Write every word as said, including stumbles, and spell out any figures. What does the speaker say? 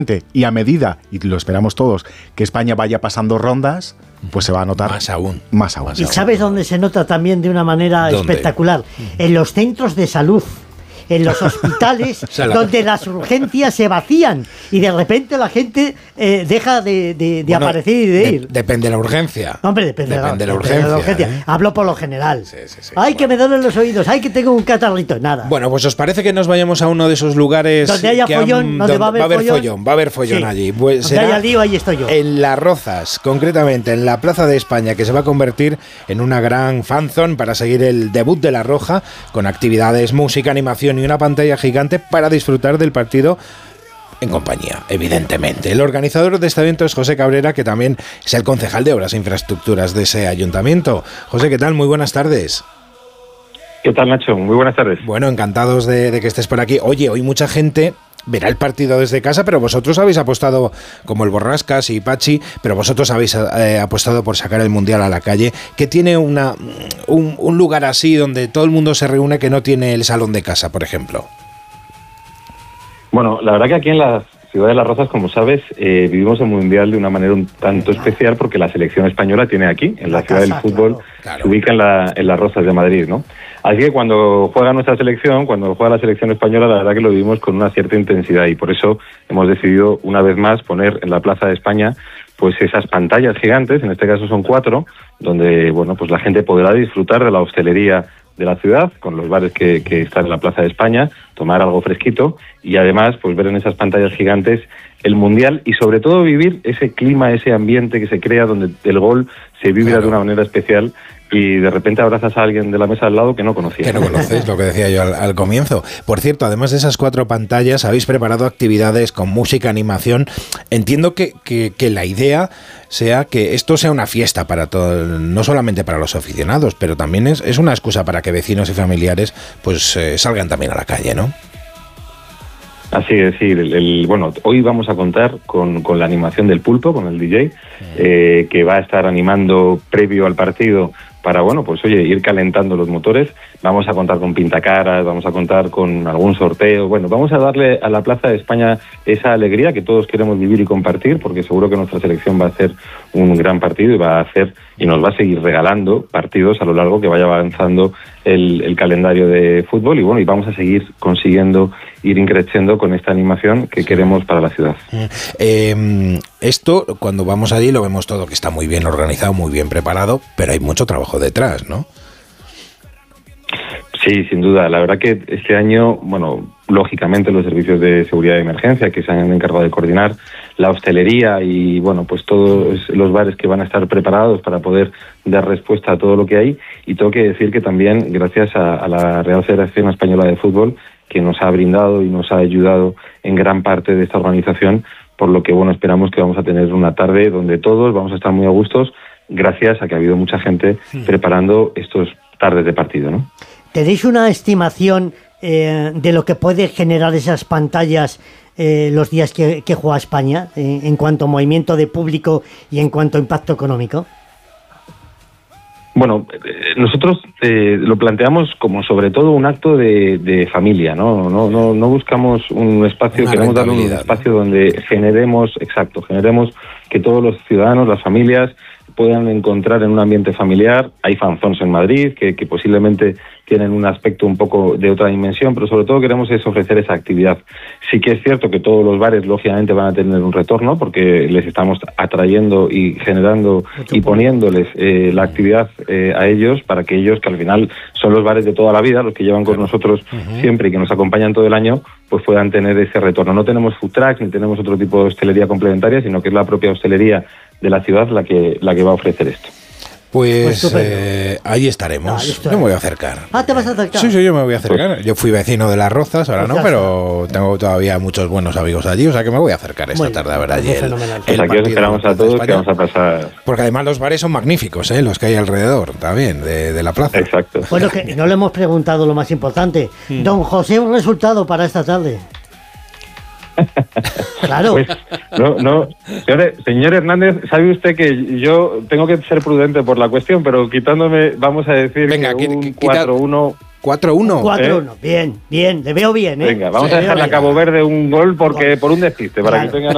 y a medida, y lo esperamos todos, que España vaya pasando rondas, pues se va a notar más aún. Más aún. ¿Y sabes dónde se nota también de una manera ¿Dónde? espectacular? En los centros de salud. En los hospitales, o sea, la... donde las urgencias se vacían y de repente la gente eh, deja de, de, de bueno, aparecer y de, de ir. Depende de la urgencia. Hombre, depende, depende de la, la urgencia. De la urgencia. ¿eh? Hablo por lo general. Sí, sí, sí. Ay, bueno. que me duelen los oídos. Ay, que tengo un catarrito. Nada. Bueno, pues ¿os parece que nos vayamos a uno de esos lugares donde haya que follón? Han, donde donde va a haber, va a haber follón? follón. Va a haber follón sí. allí. Pues donde haya lío, ahí estoy yo. En Las Rozas, concretamente en la Plaza de España, que se va a convertir en una gran fanzone para seguir el debut de La Roja, con actividades, música, animación y una pantalla gigante para disfrutar del partido en compañía, evidentemente. El organizador de este evento es José Cabrera, que también es el concejal de Obras e Infraestructuras de ese ayuntamiento. José, ¿qué tal? Muy buenas tardes. ¿Qué tal, Nacho? Muy buenas tardes. Bueno, encantados de, de que estés por aquí. Oye, hoy mucha gente verá el partido desde casa, pero vosotros habéis apostado, como el Borrascas y Pachi, pero vosotros habéis eh, apostado por sacar el Mundial a la calle. ¿Qué tiene una, un, un lugar así donde todo el mundo se reúne que no tiene el salón de casa, por ejemplo? Bueno, la verdad que aquí en la ciudad de Las Rozas, como sabes, eh, vivimos el Mundial de una manera un tanto especial porque la selección española tiene aquí, en la, la ciudad casa, del fútbol, claro, claro. Se ubica en, la, en Las Rozas de Madrid, ¿no? Así que cuando juega nuestra selección, cuando juega la selección española, la verdad que lo vivimos con una cierta intensidad y por eso hemos decidido una vez más poner en la Plaza de España pues esas pantallas gigantes, en este caso son cuatro, donde bueno pues la gente podrá disfrutar de la hostelería de la ciudad, con los bares que, que están en la Plaza de España, tomar algo fresquito y además pues ver en esas pantallas gigantes el Mundial y sobre todo vivir ese clima, ese ambiente que se crea donde el gol se vibra claro. de una manera especial y de repente abrazas a alguien de la mesa al lado que no conocías. Que no conocéis, lo que decía yo al, al comienzo. Por cierto, además de esas cuatro pantallas, habéis preparado actividades con música, animación. Entiendo que, que, que la idea sea que esto sea una fiesta para todo, no solamente para los aficionados, pero también es, es una excusa para que vecinos y familiares pues eh, salgan también a la calle, ¿no? Así es, sí. El, el, bueno, hoy vamos a contar con, con la animación del Pulpo, con el D J, eh, que va a estar animando previo al partido para, bueno, pues oye, ir calentando los motores. Vamos a contar con pintacaras, vamos a contar con algún sorteo. Bueno, vamos a darle a la Plaza de España esa alegría que todos queremos vivir y compartir, porque seguro que nuestra selección va a hacer un gran partido y va a hacer y nos va a seguir regalando partidos a lo largo que vaya avanzando el, el calendario de fútbol y bueno, y vamos a seguir consiguiendo ir increciendo con esta animación que queremos para la ciudad. Eh, esto, cuando vamos allí, lo vemos todo que está muy bien organizado, muy bien preparado, pero hay mucho trabajo detrás, ¿no? Sí, sin duda. La verdad que este año, bueno, lógicamente los servicios de seguridad de emergencia que se han encargado de coordinar, la hostelería y, bueno, pues todos los bares que van a estar preparados para poder dar respuesta a todo lo que hay. Y tengo que decir que también, gracias a, a la Real Federación Española de Fútbol, que nos ha brindado y nos ha ayudado en gran parte de esta organización, por lo que, bueno, esperamos que vamos a tener una tarde donde todos vamos a estar muy a gustos, gracias a que ha habido mucha gente sí. preparando estos tardes de partido, ¿no? ¿Tenéis una estimación eh, de lo que puede generar esas pantallas eh, los días que, que juega España, eh, en cuanto a movimiento de público y en cuanto a impacto económico? Bueno, eh, nosotros eh, lo planteamos como sobre todo un acto de, de familia, ¿no? No, no, no buscamos un espacio, una queremos darle un espacio, ¿no?, donde generemos, exacto, generemos que todos los ciudadanos, las familias, puedan encontrar en un ambiente familiar. Hay fanzones en Madrid que, que posiblemente tienen un aspecto un poco de otra dimensión, pero sobre todo queremos es ofrecer esa actividad. Sí que es cierto que todos los bares lógicamente van a tener un retorno porque les estamos atrayendo y generando y poniéndoles eh, la actividad eh, a ellos para que ellos, que al final son los bares de toda la vida, los que llevan con nosotros uh-huh. siempre y que nos acompañan todo el año, pues puedan tener ese retorno. No tenemos food trucks ni tenemos otro tipo de hostelería complementaria, sino que es la propia hostelería de la ciudad la que la que va a ofrecer esto. Pues, pues eh, ahí estaremos. Ahí yo me voy a acercar. Ah, ¿te vas a acercar? Sí, sí, yo me voy a acercar. Yo fui vecino de Las Rozas, ahora no, pero tengo todavía muchos buenos amigos allí, o sea que me voy a acercar esta bueno, tarde a ver allí. El, el pues aquí os esperamos a todos, que vamos a pasar. Porque además los bares son magníficos, ¿eh? Los que hay alrededor también de, de la plaza. Exacto. Bueno, que no le hemos preguntado lo más importante. Hmm. Don José, un resultado para esta tarde. Claro. Pues, no, no. Señor, señor Hernández, sabe usted que yo tengo que ser prudente por la cuestión, pero quitándome, vamos a decir, Venga, que un cuatro uno. cuatro uno. cuatro uno, ¿Eh? bien, bien, le veo bien, ¿eh? Venga, vamos sí, a dejarle a Cabo Verde un gol porque por un despiste, para claro. que tengan